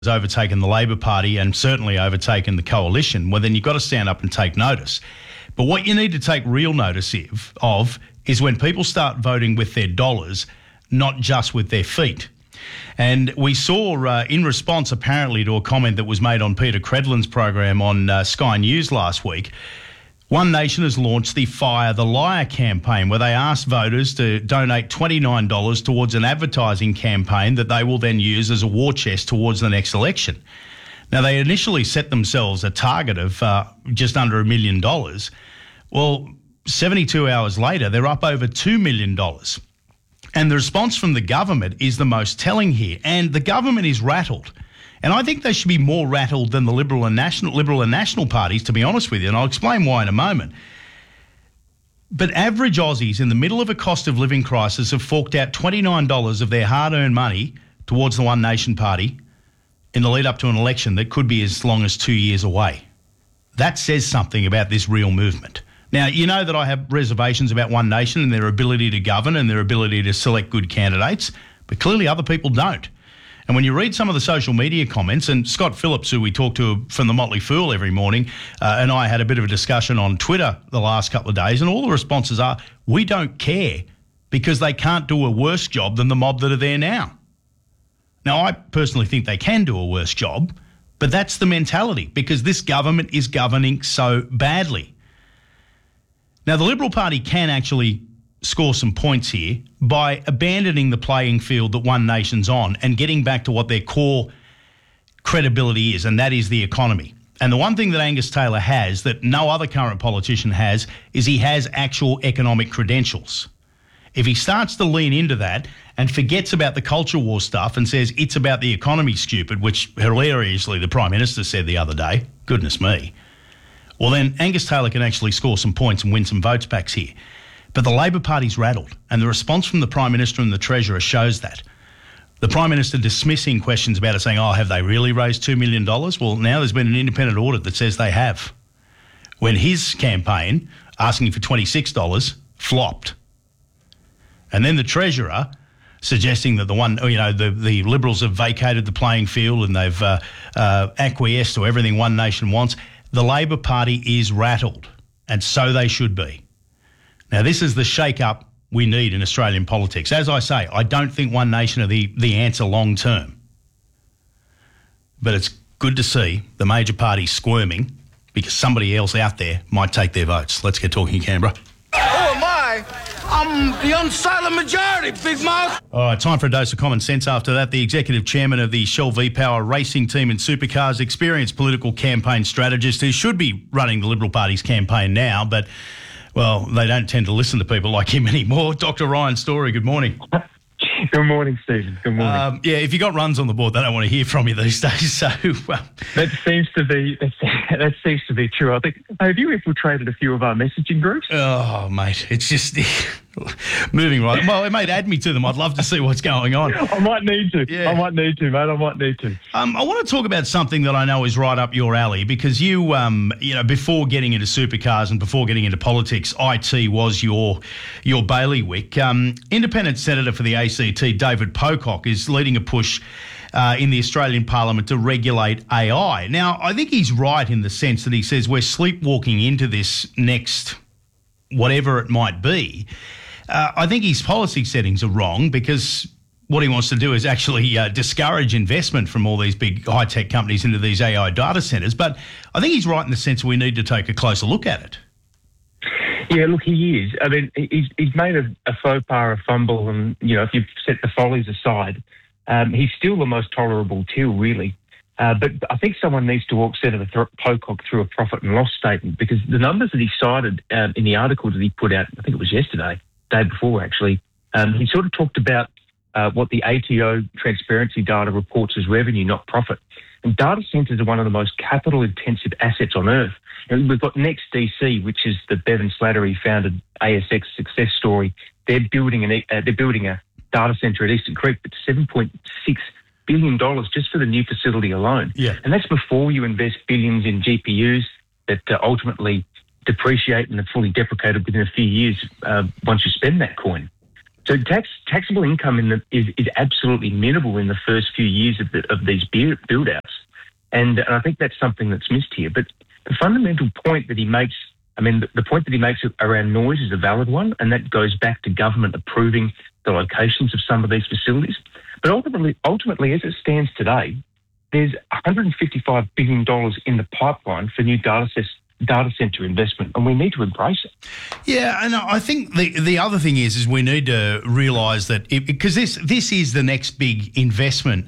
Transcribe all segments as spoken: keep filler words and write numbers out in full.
has overtaken the Labor Party and certainly overtaken the coalition, well, then you've got to stand up and take notice. But what you need to take real notice of, of is when people start voting with their dollars, not just with their feet. And we saw uh, in response, apparently, to a comment that was made on Peter Credlin's program on uh, Sky News last week, One Nation has launched the Fire the Liar campaign, where they asked voters to donate twenty-nine dollars towards an advertising campaign that they will then use as a war chest towards the next election. Now, they initially set themselves a target of uh, just under a million dollars. Well, seventy-two hours later, they're up over two million dollars. And the response from the government is the most telling here. And the government is rattled. And I think they should be more rattled than the Liberal and National Liberal and National parties, to be honest with you, and I'll explain why in a moment. But average Aussies in the middle of a cost of living crisis have forked out twenty-nine dollars of their hard-earned money towards the One Nation party in the lead up to an election that could be as long as two years away. That says something about this real movement. Now, you know that I have reservations about One Nation and their ability to govern and their ability to select good candidates, but clearly other people don't. And when you read some of the social media comments, and Scott Phillips, who we talk to from the Motley Fool every morning, uh, and I had a bit of a discussion on Twitter the last couple of days, and all the responses are, we don't care because they can't do a worse job than the mob that are there now. Now, I personally think they can do a worse job, but that's the mentality because this government is governing so badly. Now, the Liberal Party can actually score some points here by abandoning the playing field that One Nation's on and getting back to what their core credibility is, and that is the economy. And the one thing that Angus Taylor has that no other current politician has is he has actual economic credentials. If he starts to lean into that and forgets about the culture war stuff and says it's about the economy, stupid, which hilariously the Prime Minister said the other day, goodness me, well then Angus Taylor can actually score some points and win some votes back here. But the Labor Party's rattled, and the response from the Prime Minister and the Treasurer shows that. The Prime Minister dismissing questions about it, saying, oh, have they really raised two million dollars? Well, now there's been an independent audit that says they have. When his campaign, asking for twenty-six dollars, flopped. And then the Treasurer suggesting that the one, you know, the, the Liberals have vacated the playing field and they've uh, uh, acquiesced to everything One Nation wants. The Labor Party is rattled, and so they should be. Now, this is the shake-up we need in Australian politics. As I say, I don't think One Nation are the, the answer long term. But it's good to see the major parties squirming because somebody else out there might take their votes. Let's get talking in Canberra. Who am I? I'm the unsilent majority, big mouth. All right, time for a dose of common sense after that. The executive chairman of the Shell V-Power racing team in supercars, experienced political campaign strategist who should be running the Liberal Party's campaign now, but well, they don't tend to listen to people like him anymore. Doctor Ryan Story, good morning. Good morning, Stephen. Good morning. Um, yeah, if you got runs on the board, they don't want to hear from you these days. So well, that seems to be that, that seems to be true. I think. Have you infiltrated a few of our messaging groups? Oh, mate, it's just moving right. Well, mate, add me to them. I'd love to see what's going on. I might need to. Yeah. I might need to, mate. I might need to. Um, I want to talk about something that I know is right up your alley because you, um, you know, before getting into supercars and before getting into politics, I T was your your bailiwick. Um, Independent Senator for the A C T, David Pocock, is leading a push uh, in the Australian Parliament to regulate A I. Now, I think he's right in the sense that he says we're sleepwalking into this next whatever it might be. Uh, I think his policy settings are wrong because what he wants to do is actually uh, discourage investment from all these big high-tech companies into these A I data centres. But I think he's right in the sense we need to take a closer look at it. Yeah, look, he is. I mean, he's, he's made a, a faux pas, a fumble, and, you know, if you set the follies aside, um, he's still the most tolerable till, really. Uh, but I think someone needs to walk Senator Th- Pocock through a profit and loss statement because the numbers that he cited um, in the article that he put out, I think it was yesterday, day before actually, um, he sort of talked about uh, what the A T O transparency data reports as revenue, not profit. And data centres are one of the most capital-intensive assets on earth. And we've got NextDC, which is the Bevan Slattery-founded A S X success story. They're building an uh, they're building a data centre at Eastern Creek, but seven point six billion dollars just for the new facility alone. Yeah. And that's before you invest billions in G P Us that uh, ultimately depreciate and are fully deprecated within a few years uh, once you spend that coin. So tax, taxable income in the, is, is absolutely minimal in the first few years of, the, of these build-outs. And, and I think that's something that's missed here. But the fundamental point that he makes, I mean, the, the point that he makes around noise is a valid one, and that goes back to government approving the locations of some of these facilities. But ultimately, ultimately, as it stands today, there's one hundred fifty-five billion dollars in the pipeline for new data sets. Data center investment, and we need to embrace it. Yeah, and I think the the other thing is is we need to realise that because this this is the next big investment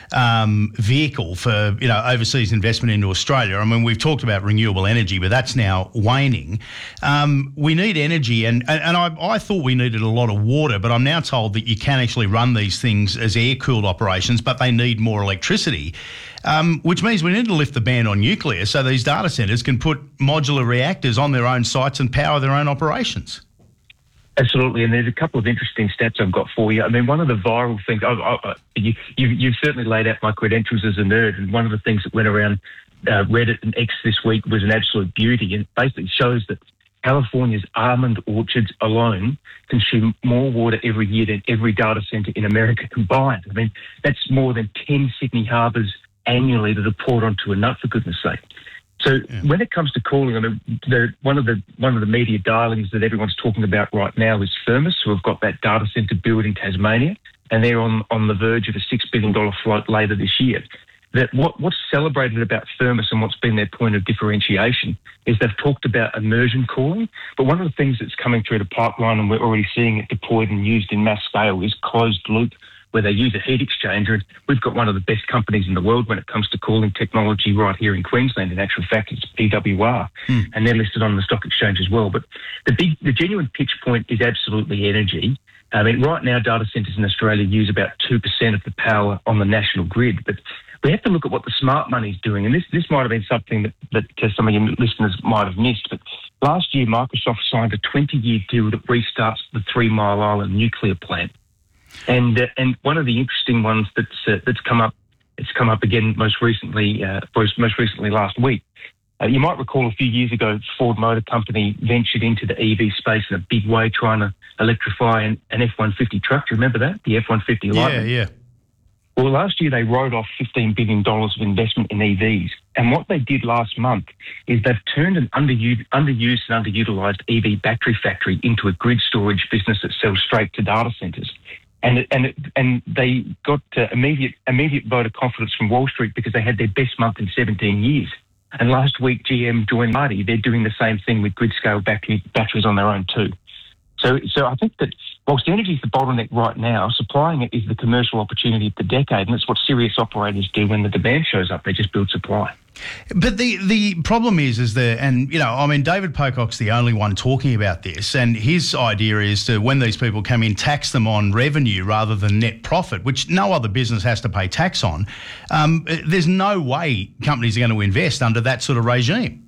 um, vehicle for you know overseas investment into Australia. I mean, we've talked about renewable energy, but that's now waning. Um, we need energy, and and, and I, I thought we needed a lot of water, but I'm now told that you can actually run these things as air cooled operations, but they need more electricity. Um, which means we need to lift the ban on nuclear so these data centres can put modular reactors on their own sites and power their own operations. Absolutely, and there's a couple of interesting stats I've got for you. I mean, one of the viral things, I, I, you, you've, you've certainly laid out my credentials as a nerd, and one of the things that went around uh, Reddit and X this week was an absolute beauty, and basically shows that California's almond orchards alone consume more water every year than every data centre in America combined. I mean, that's more than ten Sydney harbours annually that are poured onto a nut, for goodness sake. So yeah. When it comes to cooling, I mean, the, one of the one of the media darlings that everyone's talking about right now is Firmus, who have got that data centre build in Tasmania, and they're on, on the verge of a six billion dollars float later this year. That what, what's celebrated about Firmus and what's been their point of differentiation is they've talked about immersion cooling, but one of the things that's coming through the pipeline, and we're already seeing it deployed and used in mass scale, is closed loop, where they use a heat exchanger. And we've got one of the best companies in the world when it comes to cooling technology right here in Queensland. In actual fact, it's P W R, mm. and they're listed on the stock exchange as well. But the big, the genuine pitch point is absolutely energy. I mean, right now, data centres in Australia use about two percent of the power on the national grid, but we have to look at what the smart money's doing. And this, this might have been something that, that uh, some of your listeners might have missed, but last year, Microsoft signed a twenty-year deal that restarts the Three Mile Island nuclear plant. And uh, and one of the interesting ones that's uh, that's come up, it's come up again most recently, uh, most recently last week. Uh, you might recall a few years ago, Ford Motor Company ventured into the E V space in a big way, trying to electrify an, an F one fifty truck. Do you remember that? The F one fifty Lightning. Yeah, yeah. Well, last year they wrote off fifteen billion dollars of investment in E Vs. And what they did last month is they've turned an underused, underused and underutilised E V battery factory into a grid storage business that sells straight to data centres. And and and they got uh, immediate immediate vote of confidence from Wall Street because they had their best month in seventeen years. And last week, G M joined Marty. They're doing the same thing with grid-scale battery, batteries on their own too. So so I think that whilst energy is the bottleneck right now, supplying it is the commercial opportunity of the decade, and that's what serious operators do when the demand shows up. They just build supply. But the, the problem is, is the, and, you know, I mean, David Pocock's the only one talking about this, and his idea is to, when these people come in, tax them on revenue rather than net profit, which no other business has to pay tax on. Um, there's no way companies are going to invest under that sort of regime.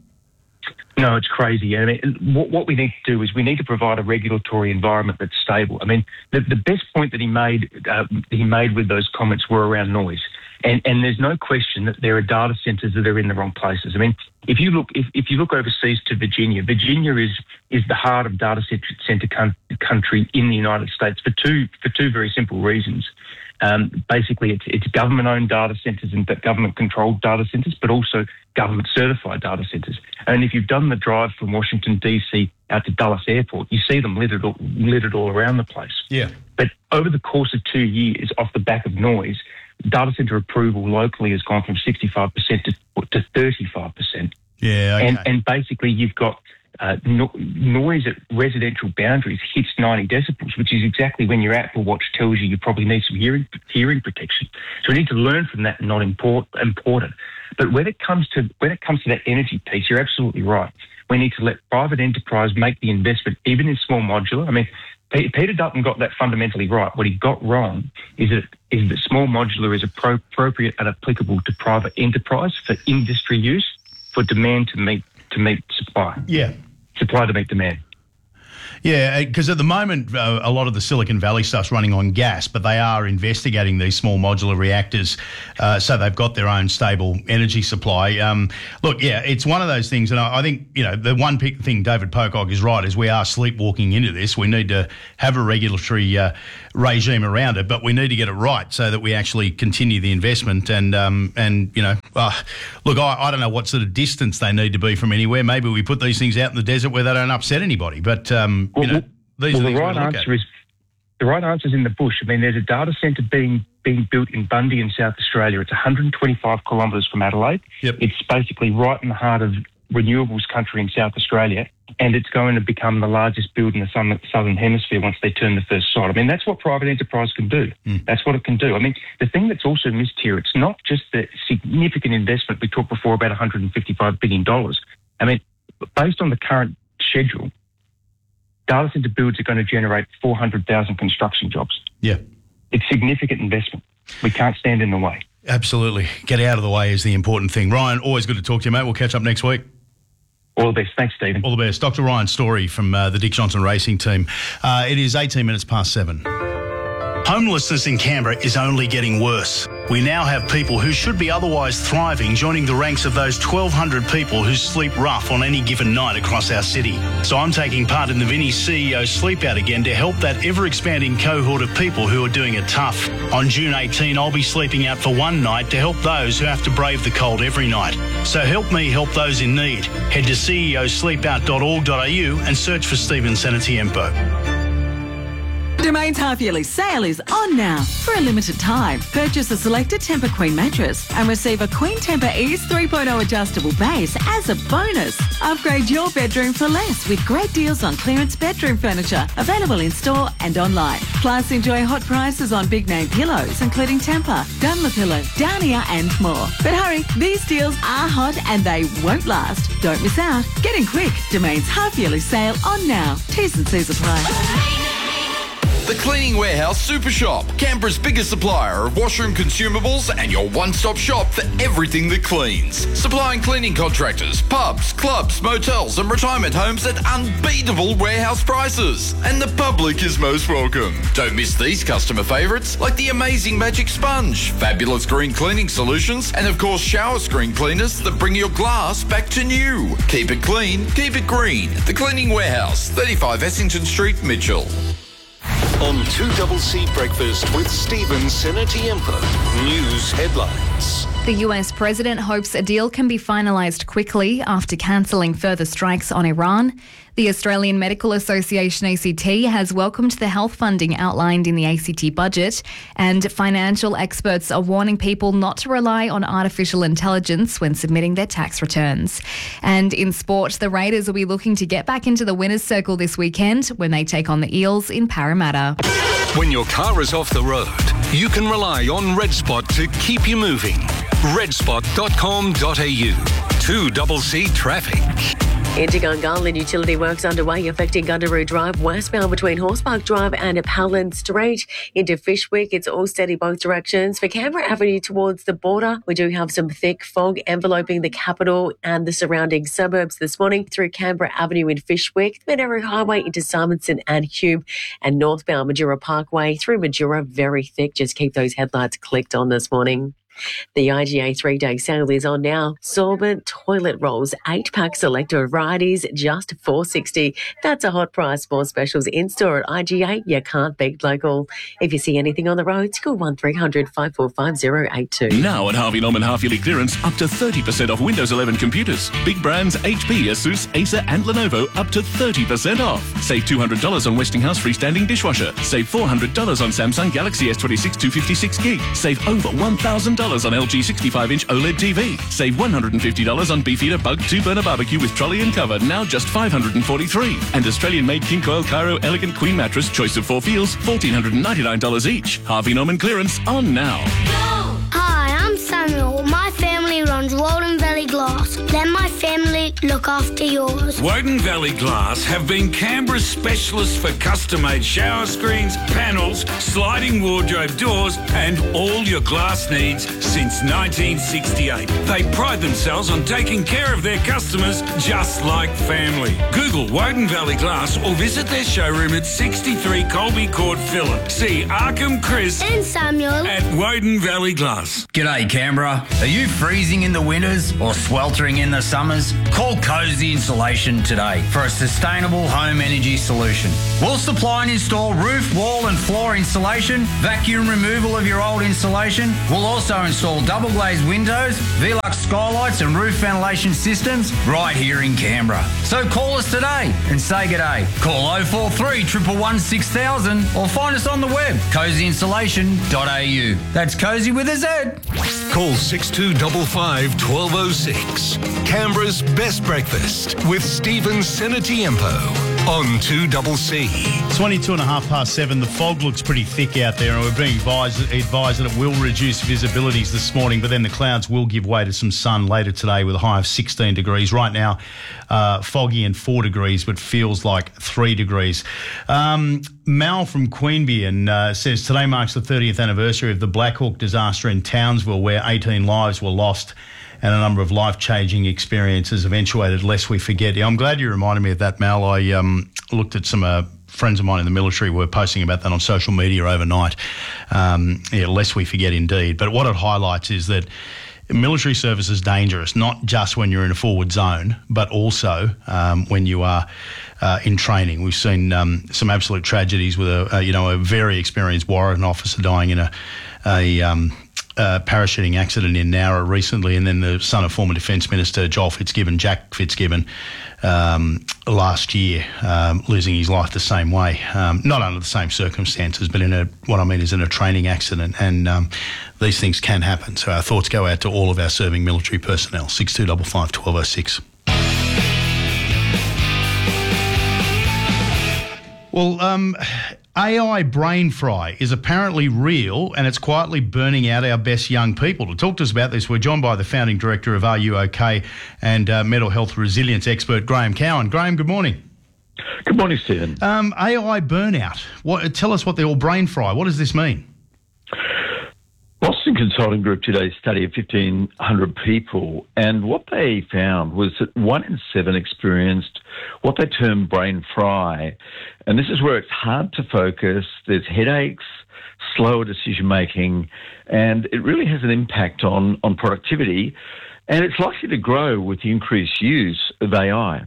No, it's crazy. I mean, what, what we need to do is we need to provide a regulatory environment that's stable. I mean, the, the best point that he made, uh, he made with those comments were around noise. And, and there's no question that there are data centres that are in the wrong places. I mean, if you look if, if you look overseas to Virginia, Virginia is is the heart of data centre country in the United States for two for two very simple reasons. Um, basically, it's it's government-owned data centres and government-controlled data centres, but also government-certified data centres. And if you've done the drive from Washington D C out to Dulles Airport, you see them littered all, littered all around the place. Yeah. But over the course of two years, off the back of noise, data centre approval locally has gone from sixty-five percent to, to thirty-five percent. Yeah, okay. And, and basically you've got uh, no, noise at residential boundaries hits ninety decibels, which is exactly when your Apple Watch tells you you probably need some hearing hearing protection. So we need to learn from that and not import, import it. But when it comes to when it comes to that energy piece, you're absolutely right. We need to let private enterprise make the investment, even in small modular. I mean, Peter Dutton got that fundamentally right. What he got wrong is that is that small modular is appro- appropriate and applicable to private enterprise for industry use, for demand to meet to meet supply. Yeah, supply to meet demand. Yeah, because at the moment, uh, a lot of the Silicon Valley stuff's running on gas, but they are investigating these small modular reactors, uh, so they've got their own stable energy supply. Um, look, yeah, it's one of those things, and I, I think, you know, the one thing David Pocock is right is we are sleepwalking into this. We need to have a regulatory uh, regime around it, but we need to get it right so that we actually continue the investment. And, um, and you know, uh, look, I, I don't know what sort of distance they need to be from anywhere. Maybe we put these things out in the desert where they don't upset anybody. But, um, you well, know, these well, are the things right we look answer at. is the right answer is in the bush. I mean, there's a data centre being being built in Bundy in South Australia. It's one hundred twenty-five kilometres from Adelaide. Yep. It's basically right in the heart of renewables country in South Australia, and it's going to become the largest build in the southern, southern hemisphere once they turn the first site. I mean, that's what private enterprise can do. Mm. That's what it can do. I mean, the thing that's also missed here, it's not just the significant investment. We talked before about one hundred fifty-five billion dollars. I mean, based on the current schedule, data centre builds are going to generate four hundred thousand construction jobs. Yeah. It's significant investment. We can't stand in the way. Absolutely. Get out of the way is the important thing. Ryan, always good to talk to you, mate. We'll catch up next week. All the best. Thanks, Stephen. All the best. Doctor Ryan Story from uh, the Dick Johnson Racing Team. Uh, it is eighteen minutes past seven. Homelessness in Canberra is only getting worse. We now have people who should be otherwise thriving joining the ranks of those twelve hundred people who sleep rough on any given night across our city. So I'm taking part in the Vinnie C E O Sleep Out again to help that ever-expanding cohort of people who are doing it tough. On June eighteenth, I'll be sleeping out for one night to help those who have to brave the cold every night. So help me help those in need. Head to c e o sleep out dot org dot a u and search for Stephen Senatiempo. Domain's half-yearly sale is on now. For a limited time, purchase a selected Tempur Queen mattress and receive a Queen Tempur Ease three point oh adjustable base as a bonus. Upgrade your bedroom for less with great deals on clearance bedroom furniture, available in-store and online. Plus, enjoy hot prices on big-name pillows, including Tempur, Dunlopillow, Downia and more. But hurry, these deals are hot and they won't last. Don't miss out. Get in quick. Domain's half-yearly sale on now. T's and C's apply. The Cleaning Warehouse Super Shop, Canberra's biggest supplier of washroom consumables and your one-stop shop for everything that cleans. Supplying cleaning contractors, pubs, clubs, motels and retirement homes at unbeatable warehouse prices. And the public is most welcome. Don't miss these customer favourites like the amazing Magic Sponge, fabulous green cleaning solutions and of course shower screen cleaners that bring your glass back to new. Keep it clean, keep it green. The Cleaning Warehouse, thirty-five Essington Street, Mitchell. On two C Breakfast with Stephen Senatiempo. News headlines. The U S president hopes a deal can be finalised quickly after cancelling further strikes on Iran. The Australian Medical Association A C T has welcomed the health funding outlined in the A C T budget, and financial experts are warning people not to rely on artificial intelligence when submitting their tax returns. And in sport, the Raiders will be looking to get back into the winners' circle this weekend when they take on the Eels in Parramatta. When your car is off the road, you can rely on RedSpot to keep you moving. red spot dot com dot a u. two C traffic. Into Gungahlin, utility works underway affecting Gundaroo Drive westbound between Horsepark Drive and Powland Street. Into Fishwick, it's all steady both directions. For Canberra Avenue towards the border, we do have some thick fog enveloping the capital and the surrounding suburbs this morning through Canberra Avenue in Fishwick, Monaro Highway into Simonson and Hume, and northbound Majura Parkway through Majura, very thick. Just keep those headlights clicked on this morning. The I G A three-day sale is on now. Sorbent toilet rolls, eight-pack selector varieties, just four dollars sixty. That's a hot price. More specials in-store at I G A. You can't beat local. If you see anything on the roads, call one three hundred five four five zero eight two. Now at Harvey Norman half-yearly clearance, up to thirty percent off Windows eleven computers. Big brands H P, Asus, Acer and Lenovo up to thirty percent off. Save two hundred dollars on Westinghouse freestanding dishwasher. Save four hundred dollars on Samsung Galaxy S twenty-six two fifty-six gig. Save over one thousand dollars on L G sixty-five inch OLED T V. Save one hundred fifty dollars on Beefeater Bug two burner barbecue with trolley and cover, now just five hundred forty-three dollars. And Australian-made King Coil Cairo Elegant Queen Mattress, choice of four feels, one thousand four hundred ninety-nine dollars each. Harvey Norman clearance on now. Hi, I'm Samuel. My family runs Walden Valley Glass. Then my family look after yours. Woden Valley Glass have been Canberra's specialists for custom-made shower screens, panels, sliding wardrobe doors and all your glass needs since nineteen sixty-eight. They pride themselves on taking care of their customers just like family. Google Woden Valley Glass or visit their showroom at sixty-three Colby Court, Phillip. See Arkham, Chris And Samuel at Woden Valley Glass. G'day Canberra. Are you freezing in the winters or sweltering in the summers? Call Cozy Insulation today for a sustainable home energy solution. We'll supply and install roof, wall and floor insulation, vacuum removal of your old insulation. We'll also install double glazed windows, Velux skylights and roof ventilation systems right here in Canberra. So call us today and say g'day. Call oh four three, one one one, six thousand or find us on the web, cozy insulation dot a u. That's Cozy with a Z. Call six two five five, one two oh six. Canberra's best breakfast with Stephen Senatiempo on two C C. twenty-two and a half past seven. The fog looks pretty thick out there, and we're being advised, advised that it will reduce visibilities this morning, but then the clouds will give way to some sun later today with a high of sixteen degrees. Right now, uh, foggy and four degrees, but feels like three degrees. Um, Mal from Queanbeyan uh, says today marks the thirtieth anniversary of the Black Hawk disaster in Townsville, where eighteen lives were lost and a number of life-changing experiences eventuated, lest we forget. Yeah, I'm glad you reminded me of that, Mal. I um, looked at some uh, friends of mine in the military were posting about that on social media overnight. Um, yeah, lest we forget indeed. But what it highlights is that military service is dangerous, not just when you're in a forward zone, but also um, when you are uh, in training. We've seen um, some absolute tragedies with a, a, you know, a very experienced warrant officer dying in a, a um, Uh, parachuting accident in Nowra recently, and then the son of former Defence Minister Joel Fitzgibbon, Jack Fitzgibbon, um, last year, um, losing his life the same way, um, not under the same circumstances, but in a what I mean is in a training accident, and um, these things can happen. So our thoughts go out to all of our serving military personnel. six two five five, one two oh six. Well, um, A I brain fry is apparently real, and it's quietly burning out our best young people. To talk to us about this, we're joined by the founding director of Are You OK and uh, mental health resilience expert Graham Cowan. Graham, good morning. Good morning, Stephen. Um, A I burnout. What, tell us what the all brain fry. What does this mean? Boston Consulting Group did a study of fifteen hundred people, and what they found was that one in seven experienced what they term brain fry. And this is where it's hard to focus, there's headaches, slower decision-making, and it really has an impact on, on productivity, and it's likely to grow with the increased use of A I.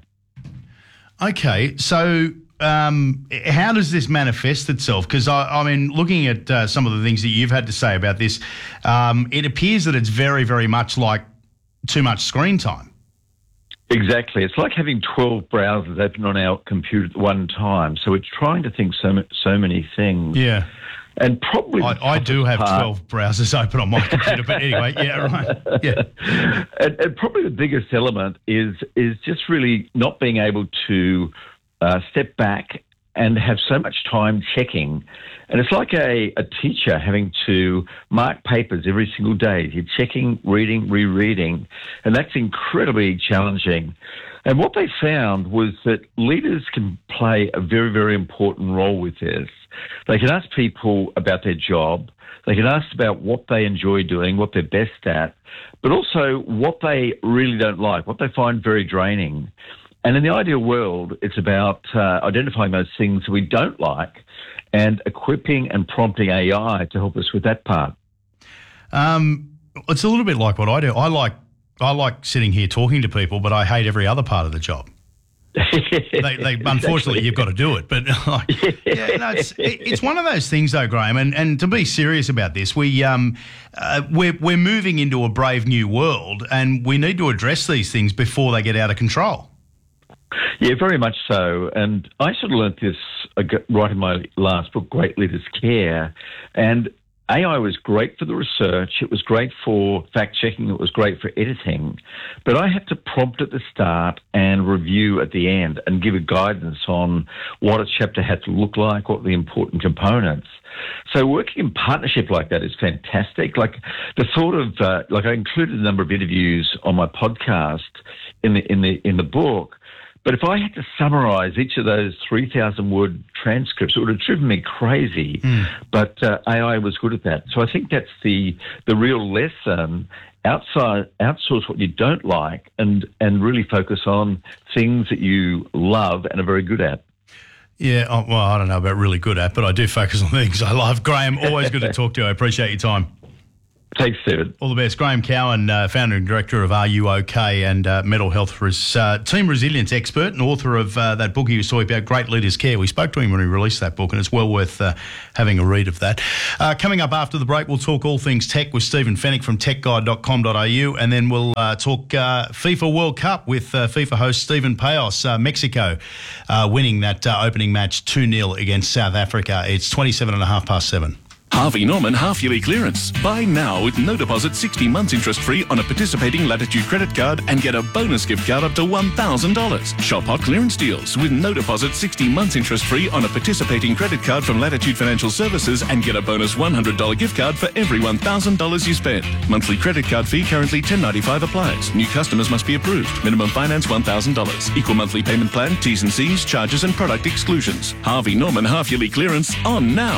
Okay, so um, how does this manifest itself? Because, I, I mean, looking at uh, some of the things that you've had to say about this, um, it appears that it's very, very much like too much screen time. Exactly. It's like having twelve browsers open on our computer at one time. So it's trying to think so, so many things. Yeah. And probably I, I do have part, twelve browsers open on my computer, but anyway, yeah, right. Yeah. And, and probably the biggest element is is just really not being able to uh, step back and have so much time checking. And it's like a, a teacher having to mark papers every single day. You're checking, reading, rereading, and that's incredibly challenging. And what they found was that leaders can play a very, very important role with this. They can ask people about their job. They can ask about what they enjoy doing, what they're best at, but also what they really don't like, what they find very draining. And in the ideal world, it's about uh, identifying those things we don't like and equipping and prompting A I to help us with that part. Um, it's a little bit like what I do. I like I like sitting here talking to people, but I hate every other part of the job. they, they, unfortunately, you've got to do it. But like, yeah, no, it's, it, it's one of those things, though, Graham. And, and to be serious about this, we um, uh, we're we're moving into a brave new world, and we need to address these things before they get out of control. Yeah, very much so. And I sort of learnt this right in my last book, Great Leaders Care. And A I was great for the research, it was great for fact-checking, it was great for editing, but I had to prompt at the start and review at the end and give a guidance on what a chapter had to look like, what the important components. So working in partnership like that is fantastic. Like the sort of, uh, like I included a number of interviews on my podcast in the, in the, in the book. But if I had to summarise each of those three thousand word transcripts, it would have driven me crazy. Mm. But uh, A I was good at that. So I think that's the the real lesson. Outside, outsource what you don't like and, and really focus on things that you love and are very good at. Yeah, oh, well, I don't know about really good at, but I do focus on things I love. Graham, always good to talk to you. I appreciate your time. Thanks, Stephen. All the best. Graham Cowan, uh, founder and director of Are You OK and uh, mental health res- uh, team resilience expert and author of uh, that book you saw about Great Leaders Care. We spoke to him when he released that book, and it's well worth uh, having a read of that. Uh, coming up after the break, we'll talk all things tech with Stephen Fennick from tech guide dot com dot a u, and then we'll uh, talk uh, FIFA World Cup with uh, FIFA host Stephen Payos, uh, Mexico, uh, winning that uh, opening match two nil against South Africa. It's twenty-seven and a half past seven. Harvey Norman half-yearly clearance. Buy now with no deposit, sixty months interest-free on a participating Latitude credit card and get a bonus gift card up to one thousand dollars. Shop hot clearance deals with no deposit, sixty months interest-free on a participating credit card from Latitude Financial Services and get a bonus one hundred dollars gift card for every one thousand dollars you spend. Monthly credit card fee currently ten dollars and ninety-five cents applies. New customers must be approved. Minimum finance one thousand dollars. Equal monthly payment plan, T's and C's, charges and product exclusions. Harvey Norman half-yearly clearance on now.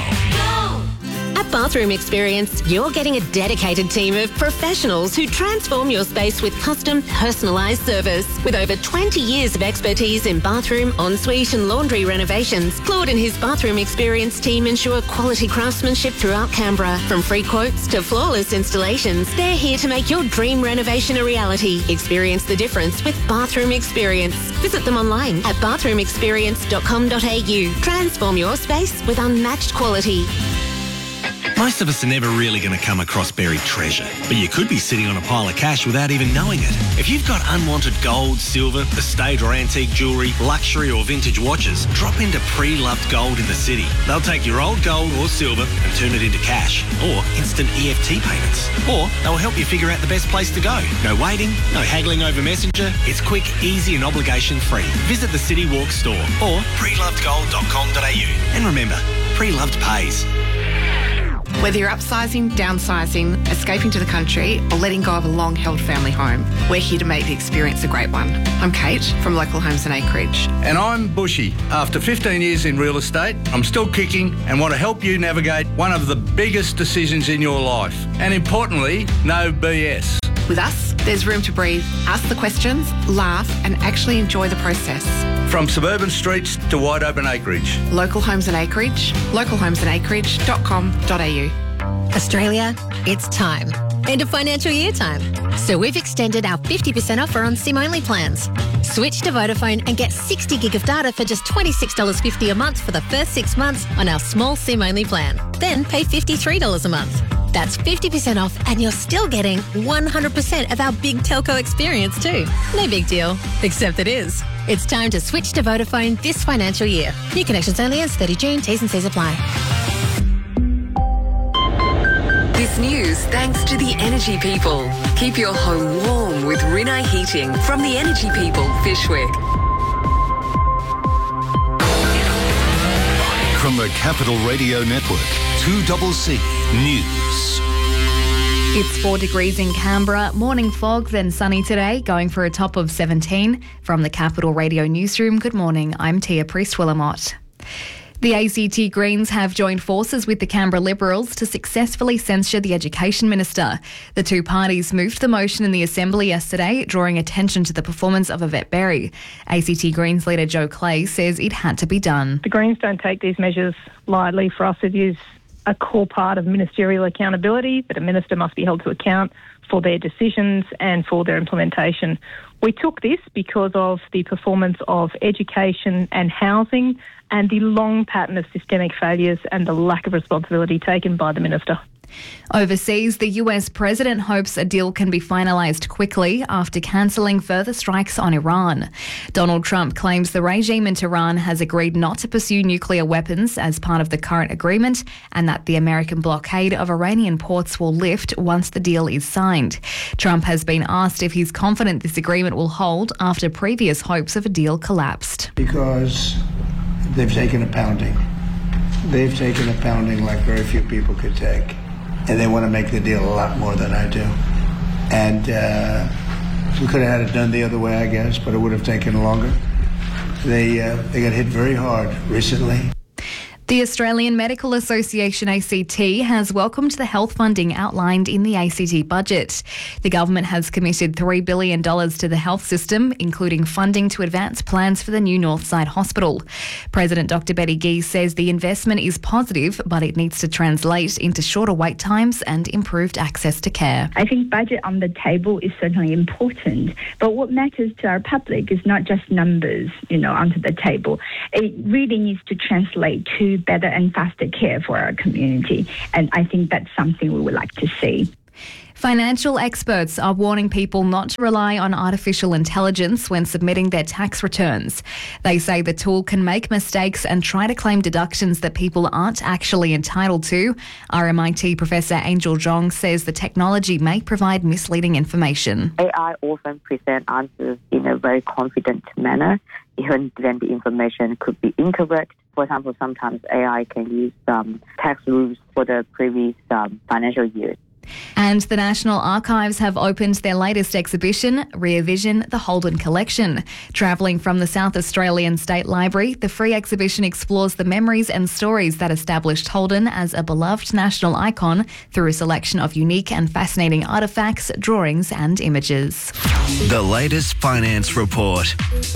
At Bathroom Experience, you're getting a dedicated team of professionals who transform your space with custom, personalised service. With over twenty years of expertise in bathroom, ensuite and laundry renovations, Claude and his Bathroom Experience team ensure quality craftsmanship throughout Canberra. From free quotes to flawless installations, they're here to make your dream renovation a reality. Experience the difference with Bathroom Experience. Visit them online at bathroom experience dot com dot a u. Transform your space with unmatched quality. Most of us are never really going to come across buried treasure, but you could be sitting on a pile of cash without even knowing it. If you've got unwanted gold, silver, estate or antique jewellery, luxury or vintage watches, drop into Pre-Loved Gold in the city. They'll take your old gold or silver and turn it into cash or instant E F T payments. Or they'll help you figure out the best place to go. No waiting, no haggling over Messenger. It's quick, easy and obligation free. Visit the City Walk store or pre loved gold dot com dot a u. And remember, Pre-Loved pays. Whether you're upsizing, downsizing, escaping to the country, or letting go of a long-held family home, we're here to make the experience a great one. I'm Kate from Local Homes and Acreage. And I'm Bushy. After fifteen years in real estate, I'm still kicking and want to help you navigate one of the biggest decisions in your life. And importantly, no B S. With us, there's room to breathe, ask the questions, laugh, and actually enjoy the process. From suburban streets to wide open acreage. Local Homes and Acreage, local homes and acreage dot com dot a u. Australia, it's time. End of financial year time. So we've extended our fifty percent offer on SIM-only plans. Switch to Vodafone and get sixty gig of data for just twenty-six dollars fifty a month for the first six months on our small SIM-only plan. Then pay fifty-three dollars a month. That's fifty percent off and you're still getting one hundred percent of our big telco experience too. No big deal, except it is. It's time to switch to Vodafone this financial year. New connections only as thirty June, T's and C's apply. This news thanks to the Energy People. Keep your home warm with Rinnai Heating from the Energy People, Fishwick. From the Capital Radio Network, two C C News. It's four degrees in Canberra, morning fog, then sunny today, going for a top of seventeen. From the Capital Radio Newsroom, good morning, I'm Tia Priest-Willamott. The A C T Greens have joined forces with the Canberra Liberals to successfully censure the Education Minister. The two parties moved the motion in the Assembly yesterday, drawing attention to the performance of Yvette Berry. A C T Greens leader Joe Clay says it had to be done. The Greens don't take these measures lightly. For us, it is a core part of ministerial accountability, that a minister must be held to account for their decisions and for their implementation. We took this because of the performance of education and housing and the long pattern of systemic failures and the lack of responsibility taken by the minister. Overseas, the U S president hopes a deal can be finalised quickly after cancelling further strikes on Iran. Donald Trump claims the regime in Tehran has agreed not to pursue nuclear weapons as part of the current agreement and that the American blockade of Iranian ports will lift once the deal is signed. Trump has been asked if he's confident this agreement will hold after previous hopes of a deal collapsed. Because they've taken a pounding. They've taken a pounding like very few people could take. And they want to make the deal a lot more than I do. And uh, we could have had it done the other way, I guess, but it would have taken longer. They uh, they got hit very hard recently. The Australian Medical Association A C T has welcomed the health funding outlined in the A C T budget. The government has committed three billion dollars to the health system, including funding to advance plans for the new Northside Hospital. President Doctor Betty Gee says the investment is positive, but it needs to translate into shorter wait times and improved access to care. I think budget on the table is certainly important, but what matters to our public is not just numbers, you know, onto the table. It really needs to translate to better and faster care for our community. And I think that's something we would like to see. Financial experts are warning people not to rely on artificial intelligence when submitting their tax returns. They say the tool can make mistakes and try to claim deductions that people aren't actually entitled to. R M I T Professor Angel Zhong says the technology may provide misleading information. A I often presents answers in a very confident manner, even when the information could be incorrect. For example, sometimes A I can use um, tax rules for the previous um, financial years. And the National Archives have opened their latest exhibition, Rear Vision, the Holden Collection. Travelling from the South Australian State Library, the free exhibition explores the memories and stories that established Holden as a beloved national icon through a selection of unique and fascinating artefacts, drawings and images. The latest finance report.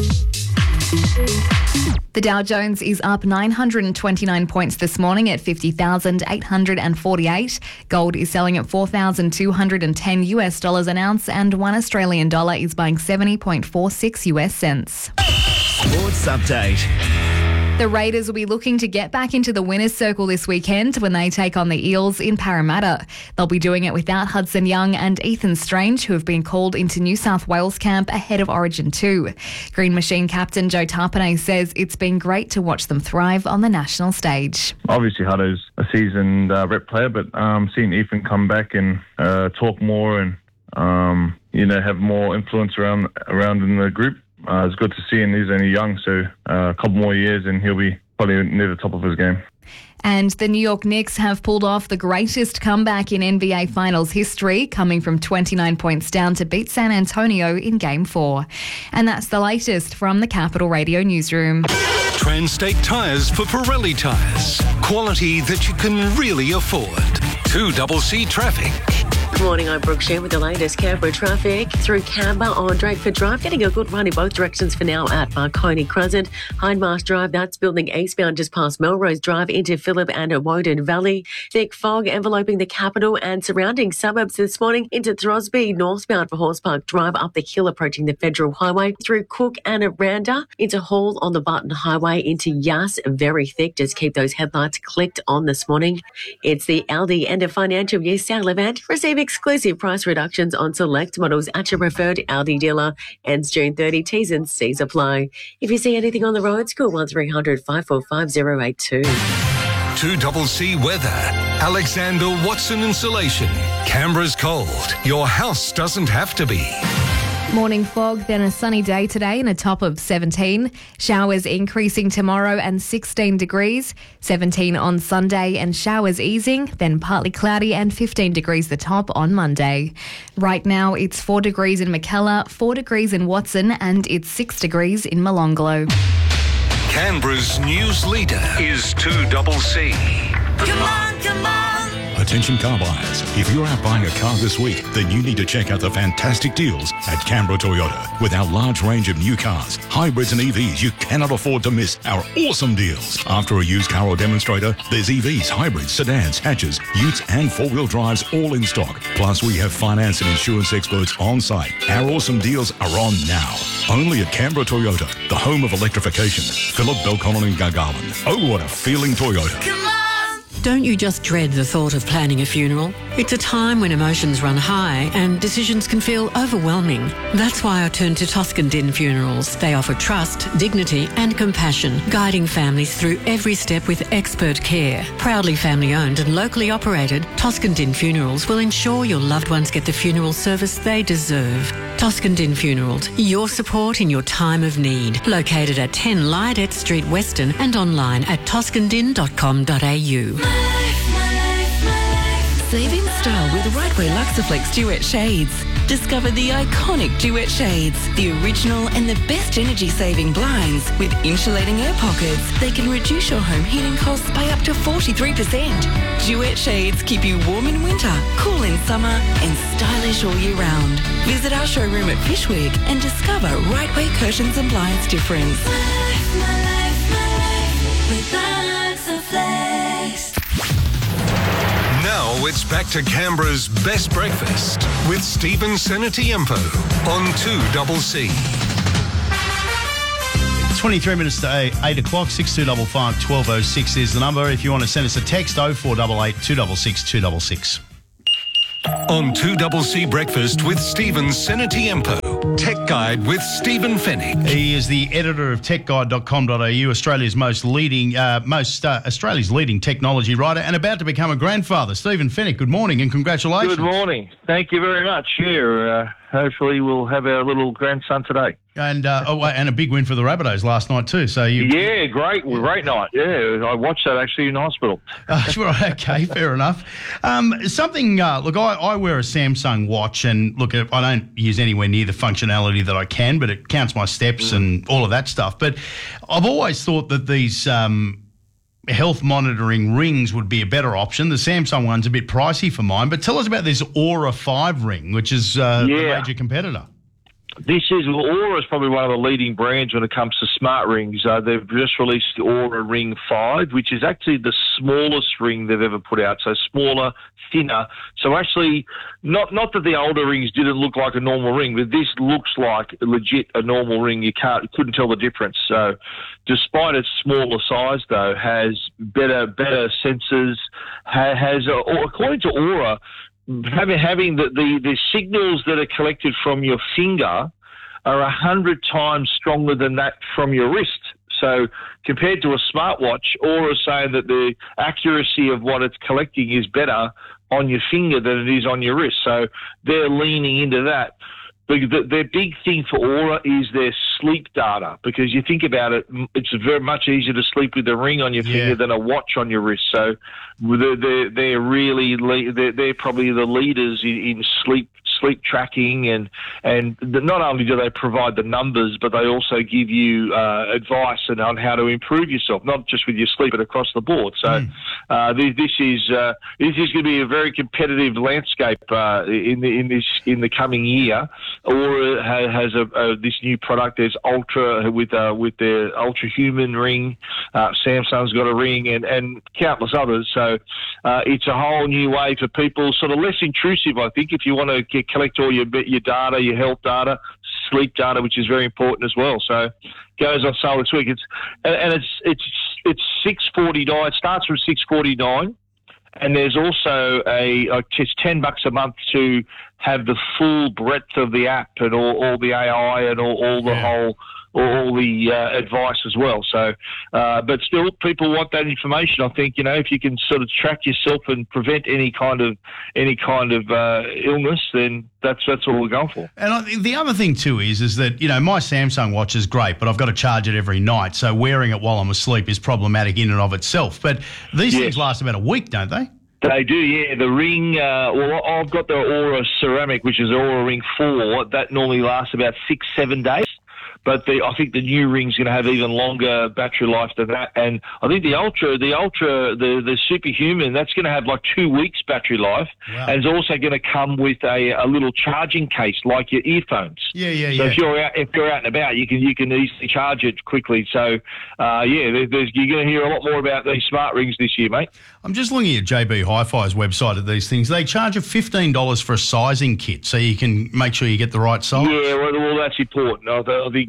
The Dow Jones is up nine hundred twenty-nine points this morning at fifty thousand eight hundred forty-eight. Gold is selling at four thousand two hundred ten US dollars an ounce, and one Australian dollar is buying seventy point four six US cents. Sports update. The Raiders will be looking to get back into the winner's circle this weekend when they take on the Eels in Parramatta. They'll be doing it without Hudson Young and Ethan Strange, who have been called into New South Wales camp ahead of Origin two. Green Machine captain Joe Tarpanay says it's been great to watch them thrive on the national stage. Obviously, Hutto's a seasoned uh, rep player, but um, seeing Ethan come back and uh, talk more and um, you know have more influence around around in the group. Uh, it's good to see him. He's only young, so uh, a couple more years and he'll be probably near the top of his game. And the New York Knicks have pulled off the greatest comeback in N B A Finals history, coming from twenty-nine points down to beat San Antonio in Game four. And that's the latest from the Capital Radio Newsroom. Transtate Tyres for Pirelli tyres. Quality that you can really afford. two C C traffic. Good morning, I'm Brooke Sher with the latest Canberra traffic. Through Canberra on Drakeford Drive, getting a good run in both directions for now at Marconi Crescent. Hindmarsh Drive, that's building eastbound just past Melrose Drive into Phillip and Woden Valley. Thick fog enveloping the capital and surrounding suburbs this morning into Throsby, northbound for Horse Park Drive, up the hill approaching the Federal Highway, through Cook and Aranda, into Hall on the Barton Highway, into Yass, very thick. Just keep those headlights clicked on this morning. It's the Aldi end of financial year sale event. Receive exclusive price reductions on select models at your preferred Aldi dealer. Ends June thirtieth. T's and C's apply. If you see anything on the roads, call one three hundred five four five zero eight two. two C C weather. Alexander Watson Insulation. Canberra's cold. Your house doesn't have to be. Morning fog, then a sunny day today and a top of seventeen. Showers increasing tomorrow and sixteen degrees. seventeen on Sunday and showers easing, then partly cloudy and fifteen degrees the top on Monday. Right now it's four degrees in Mackellar, four degrees in Watson, and it's six degrees in Molonglo. Canberra's news leader is two C C. Come on, come on. Attention car buyers, if you're out buying a car this week, then you need to check out the fantastic deals at Canberra Toyota. With our large range of new cars, hybrids and E Vs, you cannot afford to miss our awesome deals. After a used car or demonstrator, there's E Vs, hybrids, sedans, hatches, utes and four-wheel drives all in stock. Plus, we have finance and insurance experts on site. Our awesome deals are on now. Only at Canberra Toyota, the home of electrification. Phillip, Belconnen and Gargarland. Oh, what a feeling Toyota. Come on. Don't you just dread the thought of planning a funeral? It's a time when emotions run high and decisions can feel overwhelming. That's why I turned to Toscan Din Funerals. They offer trust, dignity and compassion, guiding families through every step with expert care. Proudly family owned and locally operated, Toscan Din Funerals will ensure your loved ones get the funeral service they deserve. Toscan Din Funerals, your support in your time of need. Located at ten Lydet Street, Weston, and online at toscan din dot com dot a u. Save in style with Rightway Luxaflex Duet Shades. Discover the iconic Duet Shades, the original and the best energy-saving blinds with insulating air pockets. They can reduce your home heating costs by up to forty-three percent. Duet Shades keep you warm in winter, cool in summer and stylish all year round. Visit our showroom at Fishwick and discover Rightway Curtains and Blinds difference. Now it's back to Canberra's best breakfast with Stephen Senatiempo on two C C. twenty-three minutes to eight o'clock, six two five five, one two oh six is the number. If you want to send us a text, oh four eight eight, two six six, two six six. On two C C Breakfast with Stephen Senatiempo. Tech Guide with Stephen Fennick. He is the editor of tech guide dot com dot a u, Australia's most leading, uh, most uh, Australia's leading technology writer, and about to become a grandfather. Stephen Fennick, good morning and congratulations. Good morning. Thank you very much. Yeah, uh, hopefully we'll have our little grandson today. And uh, oh, and a big win for the Rabbitohs last night too. So you, yeah, great, great night. Yeah, I watched that actually in hospital. Uh, okay, fair enough. Um, something. Uh, look, I, I wear a Samsung watch, and look, I don't use anywhere near the functionality that I can, but it counts my steps mm. and all of that stuff. But I've always thought that these um, health monitoring rings would be a better option. The Samsung one's a bit pricey for mine, but tell us about this Aura five ring, which is uh, yeah. the major competitor. This is, well, Aura is probably one of the leading brands when it comes to smart rings. Uh, they've just released the Aura Ring five, which is actually the smallest ring they've ever put out, so smaller, thinner. So actually, not not that the older rings didn't look like a normal ring, but this looks like legit a normal ring. You can't, you couldn't tell the difference. So despite its smaller size, though, has better better sensors, ha, has, uh, according to Aura, Having, having the, the, the signals that are collected from your finger are a hundred times stronger than that from your wrist. So compared to a smartwatch, Aura is saying that the accuracy of what it's collecting is better on your finger than it is on your wrist. So they're leaning into that. The, the, their big thing for Aura is their sleep data, because you think about it, it's very much easier to sleep with a ring on your finger yeah. than a watch on your wrist. So they're, they're, they're really, they're, they're probably the leaders in, in sleep sleep tracking, and and not only do they provide the numbers, but they also give you uh, advice and on how to improve yourself, not just with your sleep, but across the board. So mm. uh, this, this is uh, this is going to be a very competitive landscape uh, in the in this in the coming year. Aura has a, a this new product. There's Ultra with uh, with their Ultra Human ring. Uh, Samsung's got a ring, and and countless others. So uh, it's a whole new way for people, sort of less intrusive, I think, if you want to get collect all your your data, your health data, sleep data, which is very important as well. So goes on sale this week. It's and, and it's it's it's six forty nine. It starts from six forty nine, and there's also a, a just ten bucks a month to have the full breadth of the app and all, all the A I and all, all the yeah. whole. all the uh, advice as well. So, uh, but still, people want that information. I think, you know, if you can sort of track yourself and prevent any kind of any kind of uh, illness, then that's that's what we're going for. And I, the other thing too is is that, you know, my Samsung watch is great, but I've got to charge it every night. So wearing it while I'm asleep is problematic in and of itself. But these yes. things last about a week, don't they? They do, yeah. The ring, uh, well, I've got the Aura Ceramic, which is Aura Ring four. That normally lasts about six, seven days. But the, I think the new ring's going to have even longer battery life than that. And I think the Ultra, the Ultra, the, the Superhuman, that's going to have like two weeks battery life. Wow. And it's also going to come with a, a little charging case like your earphones. Yeah, yeah, so yeah. So if you're out, if you're out and about, you can you can easily charge it quickly. So, uh, yeah, there, there's, you're going to hear a lot more about these smart rings this year, mate. I'm just looking at J B Hi-Fi's website of these things. They charge you fifteen dollars for a sizing kit, so you can make sure you get the right size. Yeah, well, well that's important. I think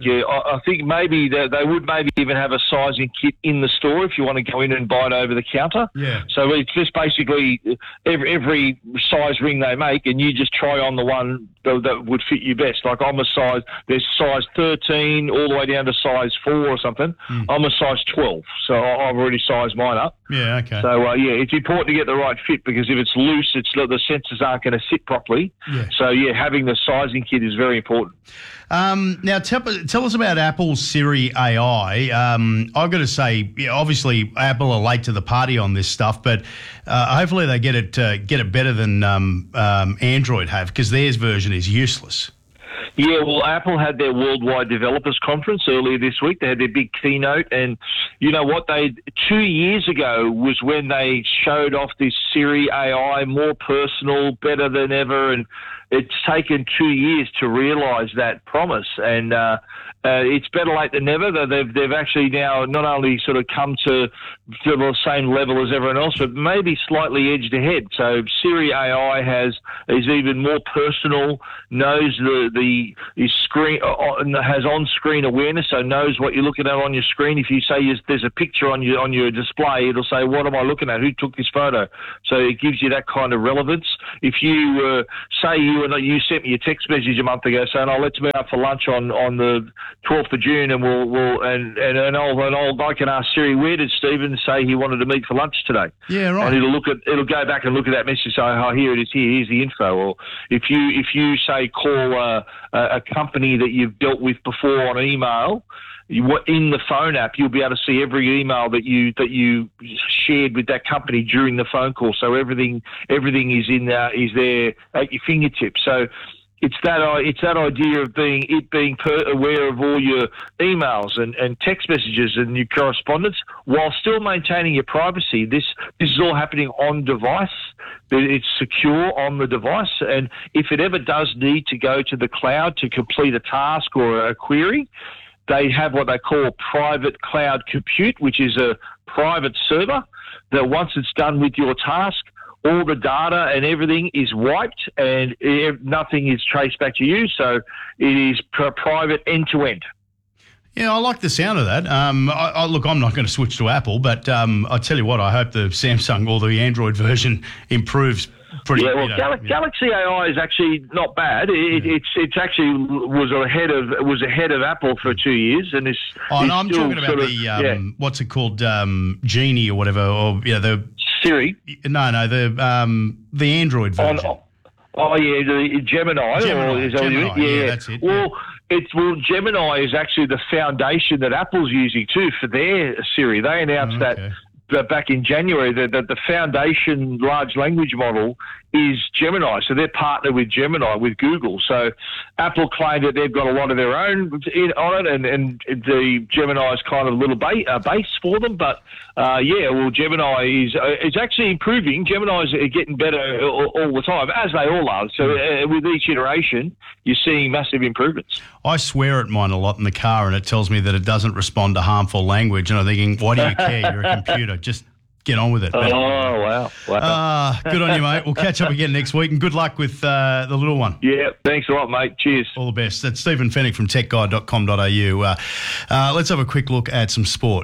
think. Yeah, I, I think maybe they, they would maybe even have a sizing kit in the store if you want to go in and buy it over the counter. Yeah. So it's just basically every, every size ring they make, and you just try on the one that, that would fit you best. Like I'm a size, there's size thirteen all the way down to size four or something. Mm. I'm a size twelve, so I've already sized mine up. Yeah, okay. So, uh, yeah, it's important to get the right fit because if it's loose, it's the sensors aren't going to sit properly. Yeah. So, yeah, having the sizing kit is very important. Um, now, tell, tell us about Apple's Siri A I. Um, I've got to say, yeah, obviously, Apple are late to the party on this stuff, but uh, hopefully they get it uh, get it better than um, um, Android have because theirs version is useless. Yeah, well, Apple had their Worldwide Developers Conference earlier this week. They had their big keynote, and you know what? They two years ago was when they showed off this Siri A I, more personal, better than ever, and it's taken two years to realise that promise. And uh, uh, it's better late than never. They've they've actually now not only sort of come to, to the same level as everyone else, but maybe slightly edged ahead. So Siri A I has is even more personal, knows the the is screen uh, has on-screen awareness, so knows what you're looking at on your screen. If you say there's a picture on your on your display, it'll say, "What am I looking at? Who took this photo?" So it gives you that kind of relevance. If you uh, say you and you sent me a text message a month ago saying, "Oh, let's meet up for lunch on, on the twelfth of June," and we'll we'll and and, and I'll, and I'll I can ask Siri, "Where did Stephen say he wanted to meet for lunch today?" Yeah, right. And it'll look at it'll go back and look at that message and say, "Oh, here it is. Here, here's the info." Or if you if you say call uh, a company that you've dealt with before on email, you, in the phone app, you'll be able to see every email that you that you shared with that company during the phone call. So everything everything is in uh, is there at your fingertips. So it's that it's that idea of being it being per, aware of all your emails and, and text messages and your correspondence while still maintaining your privacy. This this is all happening on device. It's secure on the device, and if it ever does need to go to the cloud to complete a task or a query, they have what they call private cloud compute, which is a private server that once it's done with your task, all the data and everything is wiped and nothing is traced back to you. So it is private end-to-end. Yeah, I like the sound of that. Um, I, I, look, I'm not going to switch to Apple, but um, I tell you what, I hope the Samsung or the Android version improves pretty. Yeah, well, you know, Gal- yeah. Galaxy A I is actually not bad. It, yeah. It's it's actually was ahead of was ahead of Apple for two years, and it's. Oh, no, I'm still talking about sort of, the um, yeah. what's it called, um, Genie or whatever, or yeah, the Siri. No, no, the um, the Android version. On, oh yeah, the Gemini. Gemini, Or is that Gemini what you mean? yeah, yeah, that's it. Well. It's, well, Gemini is actually the foundation that Apple's using too for their Siri. They announced Oh, okay. that back in January that, that the foundation large language model is Gemini. So they're partnered with Gemini, with Google. So Apple claimed that they've got a lot of their own in, on it, and, and the Gemini is kind of a little ba- uh, base for them. But uh, yeah, well, Gemini is uh, it's actually improving. Gemini is getting better all, all the time, as they all are. So uh, with each iteration, you're seeing massive improvements. I swear at mine a lot in the car, and it tells me that it doesn't respond to harmful language. And I'm thinking, why do you care? You're a computer. Just get on with it. Oh, wow. wow. Uh, good on you, mate. We'll catch up again next week, and good luck with uh, the little one. Yeah, thanks a lot, mate. Cheers. All the best. That's Stephen Fennick from tech guide dot com dot a u. Uh, uh, let's have a quick look at some sport.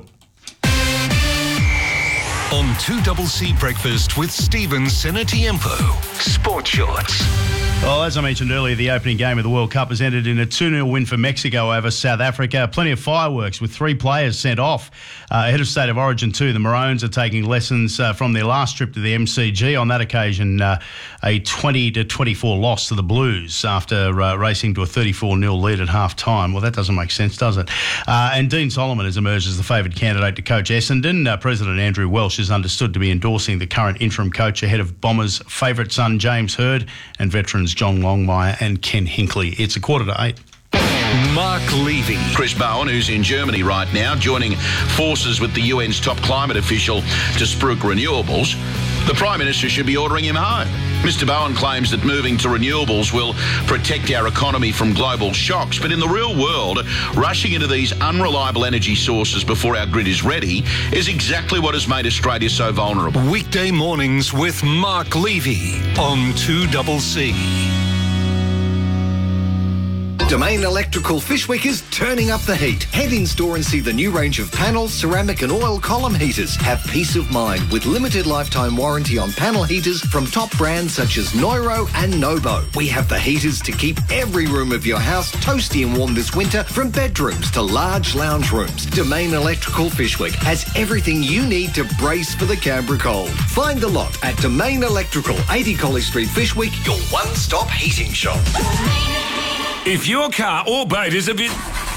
On two C Breakfast with Stephen Senatiempo. Sport Shorts. Well, as I mentioned earlier, the opening game of the World Cup has ended in a two nil win for Mexico over South Africa. Plenty of fireworks with three players sent off. Uh, ahead of State of Origin two, the Maroons are taking lessons uh, from their last trip to the M C G. On that occasion, uh, a twenty to twenty-four loss to the Blues after uh, racing to a thirty-four nil lead at half-time. Well, that doesn't make sense, does it? Uh, and Dean Solomon has emerged as the favoured candidate to coach Essendon. Uh, President Andrew Welsh is understood to be endorsing the current interim coach ahead of Bombers' favourite son, James Hird, and veterans John Longmire and Ken Hinkley. It's a quarter to eight. Mark Levy. Chris Bowen, who's in Germany right now, joining forces with the U N's top climate official to spruik renewables. The Prime Minister should be ordering him home. Mister Bowen claims that moving to renewables will protect our economy from global shocks, but in the real world, rushing into these unreliable energy sources before our grid is ready is exactly what has made Australia so vulnerable. Weekday mornings with Mark Levy on two C C. Domain Electrical Fishwick is turning up the heat. Head in store and see the new range of panels, ceramic and oil column heaters. Have peace of mind with limited lifetime warranty on panel heaters from top brands such as Neuro and Nobo. We have the heaters to keep every room of your house toasty and warm this winter, from bedrooms to large lounge rooms. Domain Electrical Fishwick has everything you need to brace for the Canberra cold. Find the lot at Domain Electrical, eighty College Street, Fishwick, your one-stop heating shop. If your car or boat is a bit...